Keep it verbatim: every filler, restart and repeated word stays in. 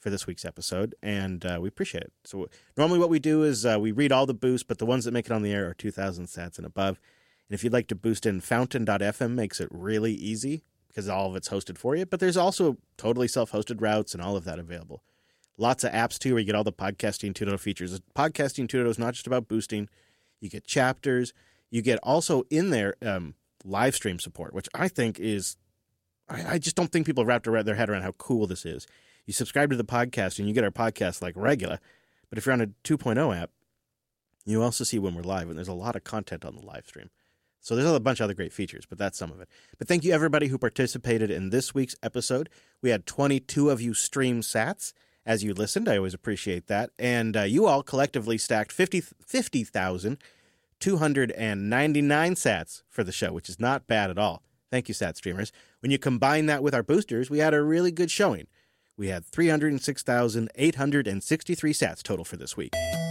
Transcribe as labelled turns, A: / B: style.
A: for this week's episode, and uh, we appreciate it. So normally what we do is uh, we read all the boosts, but the ones that make it on the air are two thousand sats and above. And if you'd like to boost in, fountain dot f m makes it really easy because all of it's hosted for you. But there's also totally self-hosted routes and all of that available. Lots of apps, too, where you get all the Podcasting two point oh features. Podcasting two point oh is not just about boosting. You get chapters. You get also in there um, live stream support, which I think is – I just don't think people have wrapped their head around how cool this is. You subscribe to the podcast and you get our podcast like regular. But if you're on a two point oh app, you also see when we're live, and there's a lot of content on the live stream. So there's a bunch of other great features, but that's some of it. But thank you, everybody who participated in this week's episode. We had twenty-two of you stream sats as you listened. I always appreciate that. And uh, you all collectively stacked fifty thousand two hundred ninety-nine sats for the show, which is not bad at all. Thank you, Sat Streamers. When you combine that with our boosters, we had a really good showing. We had three hundred six thousand eight hundred sixty-three sats total for this week.